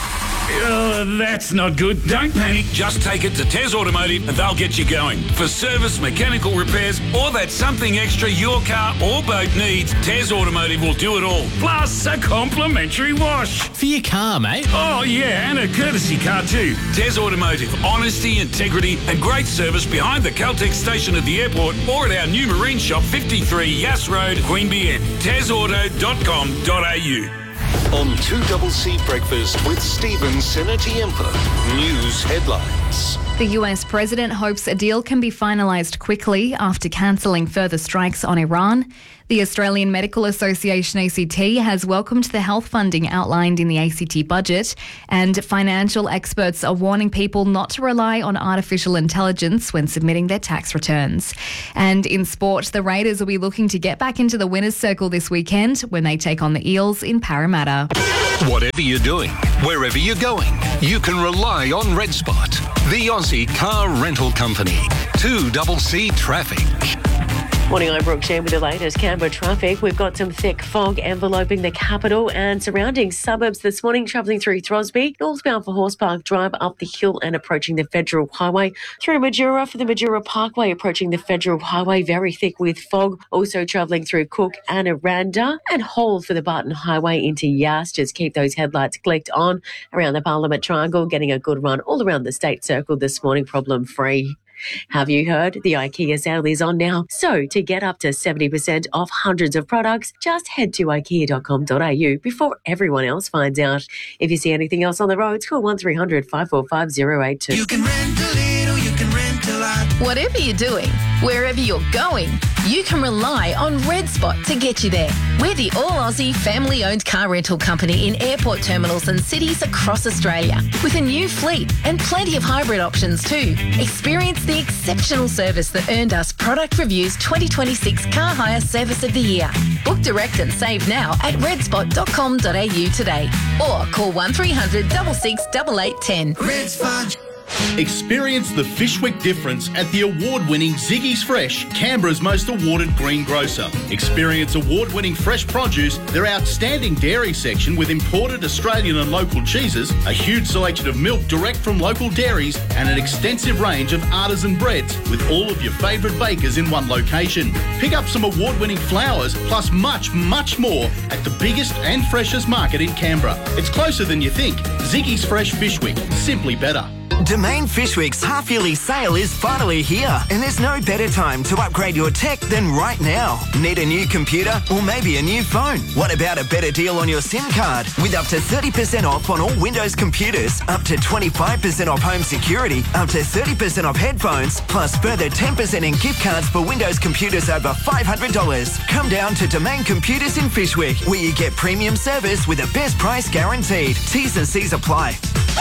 Oh, that's not good. Don't panic. Just take it to Tez Automotive and they'll get you going. For service, mechanical repairs, or that something extra your car or boat needs, Tez Automotive will do it all. Plus a complimentary wash. For your car, mate. Oh, yeah, and a courtesy car too. Tez Automotive. Honesty, integrity and great service behind the Caltex station at the airport or at our new marine shop, fifty-three Yass Road, Queanbeyan. tez auto dot com dot a u. On two C Breakfast with Stephen Senatiempo. News headlines. The U S president hopes a deal can be finalised quickly after cancelling further strikes on Iran. The Australian Medical Association A C T has welcomed the health funding outlined in the A C T budget, and financial experts are warning people not to rely on artificial intelligence when submitting their tax returns. And in sport, the Raiders will be looking to get back into the winners' circle this weekend when they take on the Eels in Parramatta. Whatever you're doing, wherever you're going, you can rely on Red Spot, the Aussie car rental company. two C Traffic. Morning, I'm Brooke Shane with the latest Canberra traffic. We've got some thick fog enveloping the capital and surrounding suburbs this morning, travelling through Throsby, northbound for Horse Park Drive, up the hill and approaching the Federal Highway, through Majura for the Majura Parkway, approaching the Federal Highway, very thick with fog. Also travelling through Cook and Aranda, and Hull for the Barton Highway into Yass. Just keep those headlights clicked on around the Parliament Triangle, getting a good run all around the State Circle this morning, problem-free. Have you heard? The IKEA sale is on now. So to get up to seventy percent off hundreds of products, just head to ikea dot com dot a u before everyone else finds out. If you see anything else on the roads, call one three hundred five four five zero eight two. You can rent a little, you can rent a lot. Whatever you're doing, wherever you're going, you can rely on Red Spot to get you there. We're the all-Aussie family-owned car rental company in airport terminals and cities across Australia, with a new fleet and plenty of hybrid options too. Experience the exceptional service that earned us Product Review's twenty twenty-six Car Hire Service of the Year. Book direct and save now at red spot dot com dot a u today, or call one three hundred six six eight eight one zero. Red Spot. Experience the Fishwick difference at the award-winning Ziggy's Fresh, Canberra's most awarded green grocer. Experience award-winning fresh produce, their outstanding dairy section with imported Australian and local cheeses, a huge selection of milk direct from local dairies, and an extensive range of artisan breads with all of your favourite bakers in one location. Pick up some award-winning flowers, plus much, much more at the biggest and freshest market in Canberra. It's closer than you think. Ziggy's Fresh Fishwick, simply better. Domain Fishwick's half-yearly sale is finally here, and there's no better time to upgrade your tech than right now. Need a new computer or maybe a new phone? What about a better deal on your SIM card? With up to thirty percent off on all Windows computers, up to twenty-five percent off home security, up to thirty percent off headphones, plus further ten percent in gift cards for Windows computers over five hundred dollars. Come down to Domain Computers in Fishwick, where you get premium service with a best price guaranteed. T's and C's apply.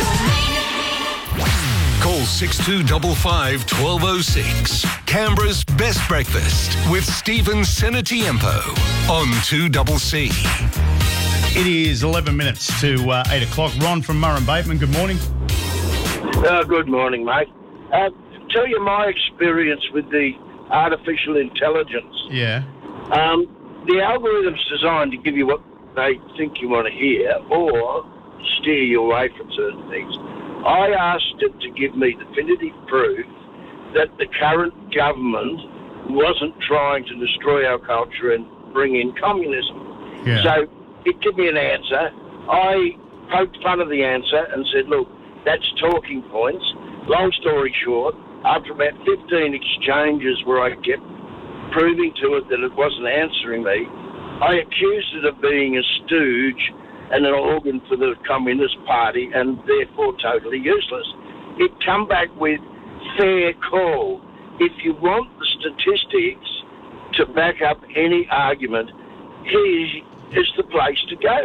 Call six two five five, one two zero six. Canberra's Best Breakfast with Stephen Senatiempo on two C C. It is eleven minutes to uh, eight o'clock. Ron from Murray Bateman, good morning. Uh, good morning, mate. Uh, tell you my experience with the artificial intelligence. Yeah. Um, the algorithm's designed to give you what they think you want to hear or steer you away from certain things. I asked it to give me definitive proof that the current government wasn't trying to destroy our culture and bring in communism. Yeah. So it gave me an answer. I poked fun of the answer and said, look, that's talking points. Long story short, after about fifteen exchanges where I kept proving to it that it wasn't answering me, I accused it of being a stooge and an organ for the Communist Party and therefore totally useless. It come back with fair call. If you want the statistics to back up any argument, here is the place to go.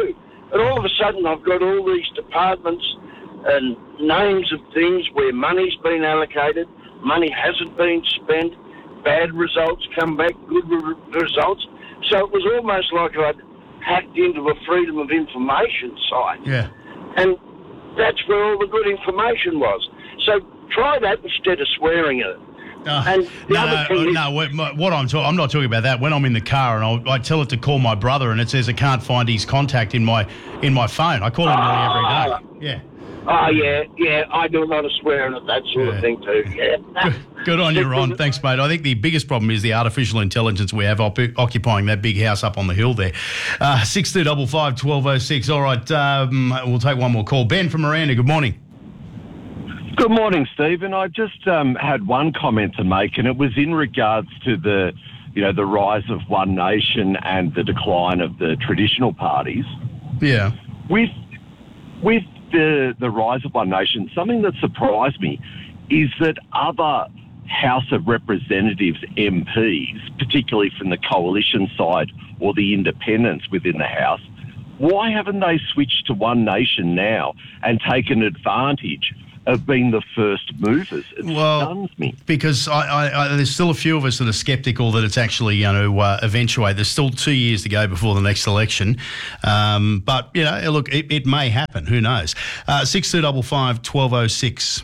And all of a sudden, I've got all these departments and names of things where money's been allocated, money hasn't been spent, bad results come back, good re- results. So it was almost like I'd hacked into a freedom of information site. Yeah. And that's where all the good information was. So try that instead of swearing at it. Uh, and the no, other no, thing is, no. What, what I'm talking, I'm not talking about that. When I'm in the car and I'll, I tell it to call my brother, and it says I can't find his contact in my in my phone. I call him nearly every day. Yeah. Oh, yeah, yeah, I do a lot of swearing at that sort Yeah. of thing too, yeah. Good on you, Ron. Thanks, mate. I think the biggest problem is the artificial intelligence we have op- occupying that big house up on the hill there. Uh, six two five five, one two oh six. All right, um, we'll take one more call. Ben from Miranda, good morning. Good morning, Stephen. I just um, had one comment to make, and it was in regards to the, you know, the rise of One Nation and the decline of the traditional parties. Yeah. With with the the rise of One Nation, something that surprised me is that other House of Representatives M Ps, particularly from the coalition side or the independents within the House, why haven't they switched to One Nation now and taken advantage of being the first movers? It Well, stuns me. because I, I, I, there's still a few of us that are sceptical that it's actually going to uh, eventuate. There's still two years to go before the next election. Um, but, you know, look, it, it may happen. Who knows? Uh, six two five five, one two oh six.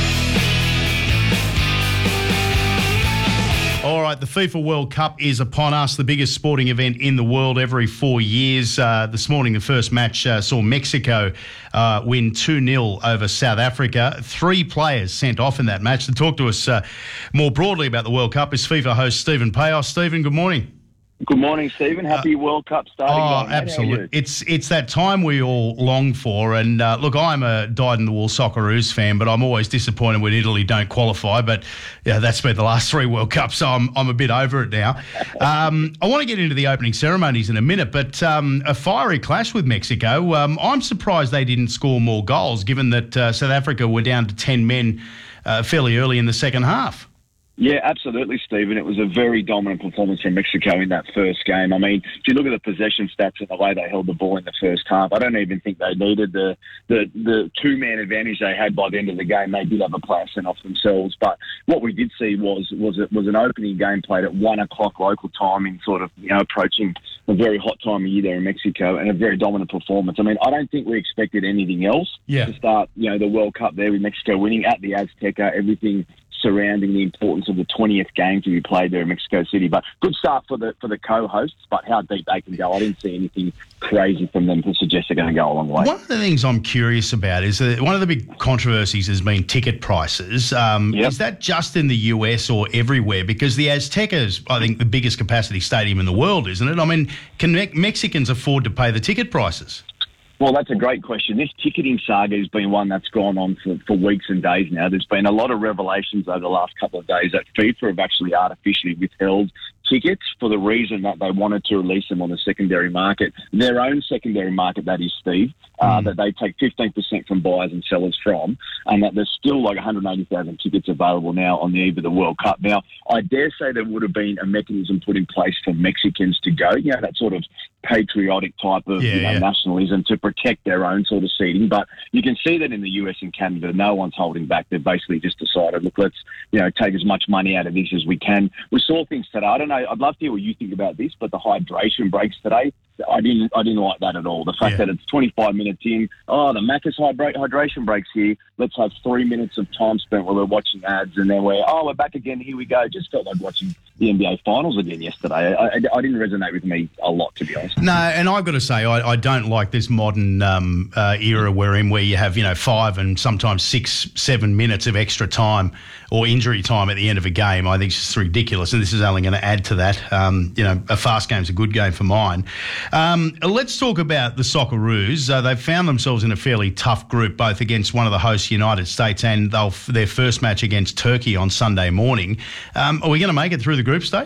All right, the FIFA World Cup is upon us, the biggest sporting event in the world every four years. Uh, this morning, the first match uh, saw Mexico uh, win two nil over South Africa. Three players sent off in that match. To talk to us uh, more broadly about the World Cup is FIFA host Stephen Payos. Stephen, good morning. Good morning, Stephen. Happy uh, World Cup starting. Oh, absolutely. It's it's that time we all long for. And uh, look, I'm a dyed-in-the-wool Socceroos fan, but I'm always disappointed when Italy don't qualify. But yeah, that's been the last three World Cups, so I'm I'm a bit over it now. Um, I want to get into the opening ceremonies in a minute, but um, a fiery clash with Mexico. Um, I'm surprised they didn't score more goals, given that uh, South Africa were down to ten men uh, fairly early in the second half. Yeah, absolutely, Stephen. It was a very dominant performance from Mexico in that first game. I mean, if you look at the possession stats and the way they held the ball in the first half, I don't even think they needed the the, the two-man advantage they had by the end of the game. They did have a player sent off themselves. But what we did see was was it was an opening game played at one o'clock local time in sort of, you know, approaching a very hot time of year there in Mexico, and a very dominant performance. I mean, I don't think we expected anything else yeah. to start, you know, the World Cup there with Mexico winning at the Azteca, everything surrounding the importance of the twentieth game to be played there in Mexico City. But good start for the for the co-hosts, but how deep they can go, I didn't see anything crazy from them to suggest they're going to go a long way. One of the things I'm curious about is that one of the big controversies has been ticket prices. Um, Yep. Is that just in the U S or everywhere? Because the Azteca is, I think, the biggest capacity stadium in the world, isn't it? I mean, can Me- Mexicans afford to pay the ticket prices? Well, that's a great question. This ticketing saga has been one that's gone on for, for weeks and days now. There's been a lot of revelations over the last couple of days that FIFA have actually artificially withheld tickets for the reason that they wanted to release them on the secondary market, their own secondary market, that is, Steve, uh, mm. that they take fifteen percent from buyers and sellers from, and that there's still like one hundred eighty thousand tickets available now on the eve of the World Cup. Now, I dare say there would have been a mechanism put in place for Mexicans to go, you know, that sort of patriotic type of Yeah, you know, yeah. nationalism to protect their own sort of seating. But you can see that in the U S and Canada, no one's holding back. They've basically just decided, look, let's, you know, take as much money out of this as we can. We saw things today. I don't know. I'd love to hear what you think about this, but the hydration breaks today, I didn't I didn't like that at all. The fact Yeah. that it's twenty-five minutes in, oh, the Macca's hydra- hydration breaks here. Let's have three minutes of time spent while we're watching ads, and then we're, oh, we're back again. Here we go. Just felt like watching the N B A Finals again yesterday. I, I, I didn't resonate with me a lot, to be honest. No, and I've got to say, I, I don't like this modern um, uh, era we're in, where you have, you know, five and sometimes six, seven minutes of extra time or injury time at the end of a game. I think it's just ridiculous, and this is only going to add to that. Um, you know, a fast game's a good game for mine. Um, let's talk about the Socceroos. Uh, they've found themselves in a fairly tough group, both against one of the hosts, United States, and they'll their first match against Turkey on Sunday morning. Um, are we going to make it through the group stage?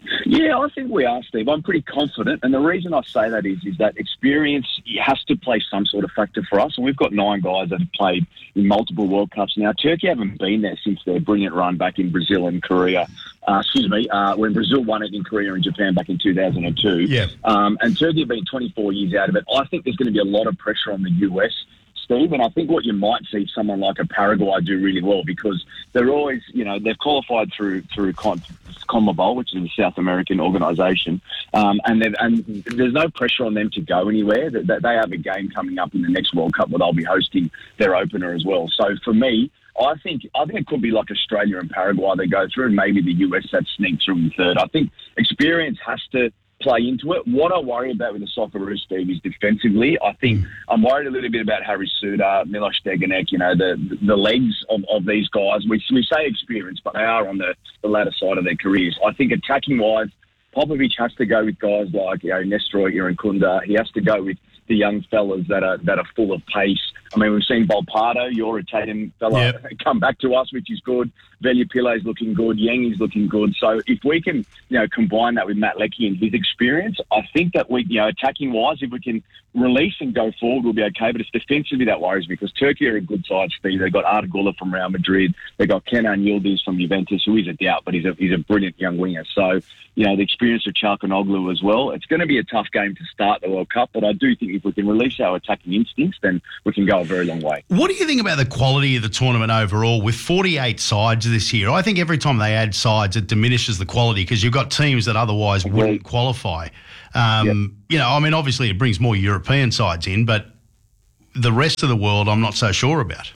Yeah, I think we are, Steve. I'm pretty confident, and the reason I say that is is that experience has to play some sort of factor for us, and we've got nine guys that have played in multiple World Cups now. Turkey haven't been there since their brilliant run back in Brazil and Korea. Uh, excuse me, uh, when Brazil won it in Korea and Japan back in two thousand two. Yeah. Um, and Turkey have been twenty-four years out of it. I think there's going to be a lot of pressure on the U S, Steve, and I think what you might see someone like a Paraguay do really well, because they're always, you know, they've qualified through through Con- CONMEBOL, which is a South American organisation, um, and they've, and there's no pressure on them to go anywhere. They, they have a game coming up in the next World Cup where they'll be hosting their opener as well. So for me, I think I think it could be like Australia and Paraguay they go through, and maybe the U S that sneak through in third. I think experience has to play into it. What I worry about with the Socceroos, Steve, is defensively. I think I'm worried a little bit about Harry Suda, Milos Steganek, you know, the the legs of, of these guys. We, we say experience, but they are on the, the latter side of their careers. I think attacking-wise, Popovic has to go with guys like, you know, Nestroy, Irankunda. He has to go with the young fellas that are that are full of pace. I mean, we've seen Volpato, your Tatum fella, yep. come back to us, which is good. Veliapille's looking good. Yang is looking good. So if we can, you know, combine that with Matt Leckie and his experience, I think that we, you know, attacking-wise, if we can release and go forward, we'll be okay. But it's defensively that worries me, because Turkey are a good side, Steve. They've got Arda Güler from Real Madrid. They've got Kenan Yildiz from Juventus, who is a doubt, but he's a he's a brilliant young winger. So, you know, the experience of Çalhanoğlu as well. It's going to be a tough game to start the World Cup, but I do think if we can release our attacking instincts, then we can go a very long way. What do you think about the quality of the tournament overall with forty-eight sides this year? I think every time they add sides, it diminishes the quality, because you've got teams that otherwise wouldn't qualify. Um, yep. You know, I mean, obviously it brings more European sides in, but the rest of the world I'm not so sure about.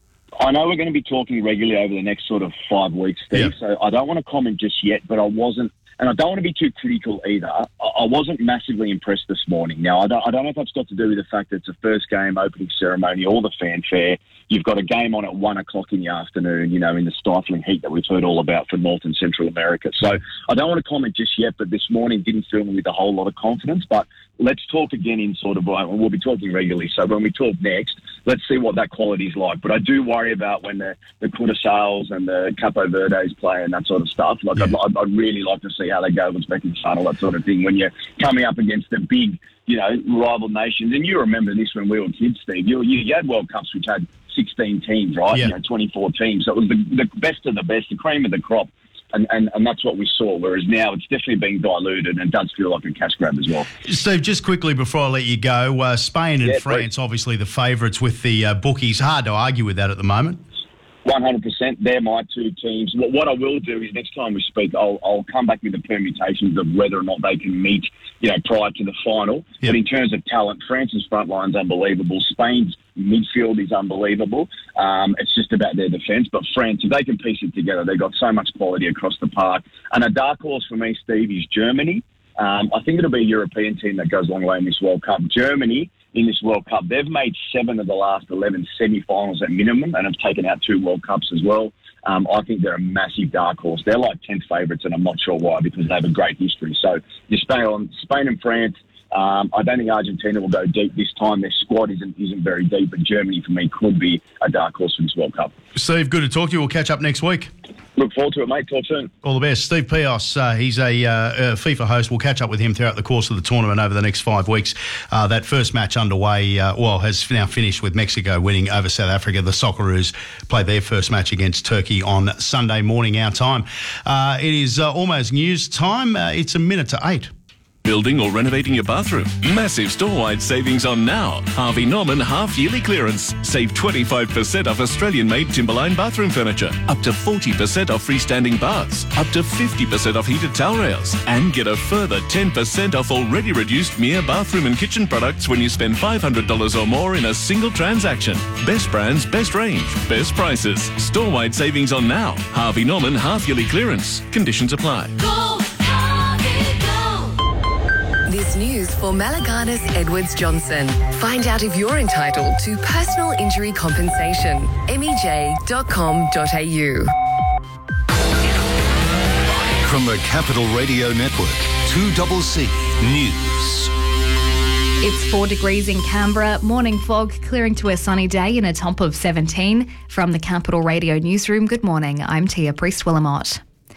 I know we're going to be talking regularly over the next sort of five weeks, Steve, yep. so I don't want to comment just yet, but I wasn't, and I don't want to be too critical either. I wasn't massively impressed this morning. Now, I don't, I don't know if that's got to do with the fact that it's a first game, opening ceremony, all the fanfare. You've got a game on at one o'clock in the afternoon, you know, in the stifling heat that we've heard all about for North and Central America. So I don't want to comment just yet, but this morning didn't fill me with a whole lot of confidence. But let's talk again in sort of, well, we'll be talking regularly. So when we talk next, let's see what that quality is like. But I do worry about when the, the Curaçaos and the Capo Verdes play and that sort of stuff. Like, yeah. I'd, I'd really like to see how they go with Uzbekistan, all that sort of thing, when you're coming up against the big, you know, rival nations. And you remember this when we were kids, Steve. You, you, you had World Cups which had sixteen teams, right? Yeah. You know, twenty-four teams. So it was the, the best of the best, the cream of the crop. And, and, and that's what we saw, whereas now it's definitely being diluted and does feel like a cash grab as well. Steve, just quickly before I let you go, uh, Spain and yeah, France, please. Obviously the favourites with the uh, bookies. Hard to argue with that at the moment. one hundred percent. They're my two teams. What, what I will do is next time we speak, I'll, I'll come back with the permutations of whether or not they can meet, you know, prior to the final. Yep. But in terms of talent, France's front line's unbelievable. Spain's midfield is unbelievable. Um, it's just about their defence. But France, if they can piece it together, they've got so much quality across the park. And a dark horse for me, Steve, is Germany. Um, I think it'll be a European team that goes a long way in this World Cup. Germany, in this World Cup, they've made seven of the last eleven semi-finals at minimum and have taken out two World Cups as well. Um, I think they're a massive dark horse. They're like tenth favourites, and I'm not sure why, because they have a great history. So you Spain, Spain and France. Um, I don't think Argentina will go deep this time. Their squad isn't isn't very deep, but Germany, for me, could be a dark horse for this World Cup. Steve, good to talk to you. We'll catch up next week. Look forward to it, mate. Talk soon. All the best. Steve Pios, uh, he's a, uh, a FIFA host. We'll catch up with him throughout the course of the tournament over the next five weeks. Uh, that first match underway, uh, well, has now finished with Mexico winning over South Africa. The Socceroos play their first match against Turkey on Sunday morning, our time. Uh, it is uh, almost news time. Uh, it's a minute to eight. Building or renovating your bathroom? Massive store-wide savings on now. Harvey Norman half-yearly clearance. Save twenty-five percent off Australian-made Timberline bathroom furniture. Up to forty percent off freestanding baths. Up to fifty percent off heated towel rails. And get a further ten percent off already reduced Mia bathroom and kitchen products when you spend five hundred dollars or more in a single transaction. Best brands, best range, best prices. Store-wide savings on now. Harvey Norman half-yearly clearance. Conditions apply. Go! This news for Malaganas Edwards Johnson. Find out if you're entitled to personal injury compensation. M E J dot com dot A U. From the Capital Radio Network, two C C News. It's four degrees in Canberra, morning fog clearing to a sunny day in a top of seventeen. From the Capital Radio Newsroom, good morning, I'm Tia Priest-Willamott.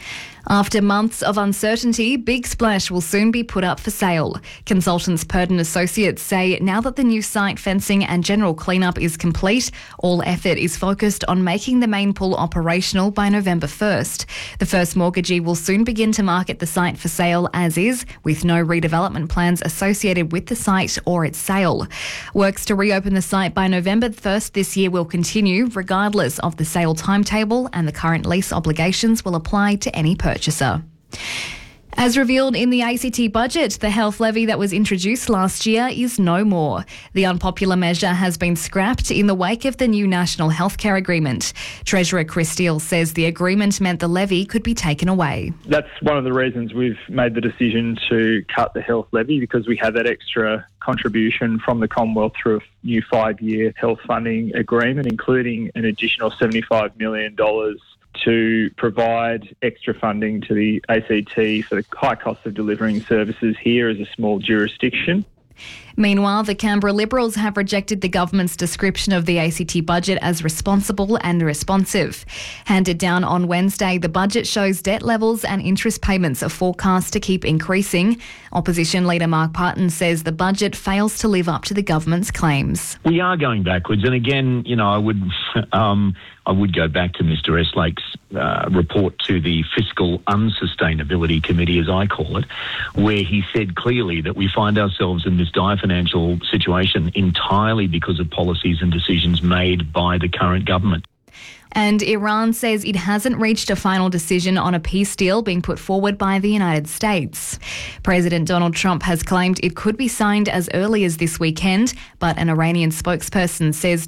After months of uncertainty, Big Splash will soon be put up for sale. Consultants Purdon Associates say now that the new site fencing and general cleanup is complete, all effort is focused on making the main pool operational by November first. The first mortgagee will soon begin to market the site for sale as is, with no redevelopment plans associated with the site or its sale. Works to reopen the site by November first this year will continue, regardless of the sale timetable, and the current lease obligations will apply to any purchaser. As revealed in the A C T budget, the health levy that was introduced last year is no more. The unpopular measure has been scrapped in the wake of the new National Healthcare Agreement. Treasurer Chris Steele says the agreement meant the levy could be taken away. That's one of the reasons we've made the decision to cut the health levy, because we have that extra contribution from the Commonwealth through a new five-year health funding agreement, including an additional seventy-five million dollars to provide extra funding to the A C T for the high cost of delivering services here as a small jurisdiction. Meanwhile, the Canberra Liberals have rejected the government's description of the A C T budget as responsible and responsive. Handed down on Wednesday, the budget shows debt levels and interest payments are forecast to keep increasing. Opposition leader Mark Parton says the budget fails to live up to the government's claims. We are going backwards, and again, you know, I would, um, I would go back to Mister Eslake's uh, report to the Fiscal Unsustainability Committee, as I call it, where he said clearly that we find ourselves in this dire financial situation entirely because of policies and decisions made by the current government. And Iran says it hasn't reached a final decision on a peace deal being put forward by the United States. President Donald Trump has claimed it could be signed as early as this weekend, but an Iranian spokesperson says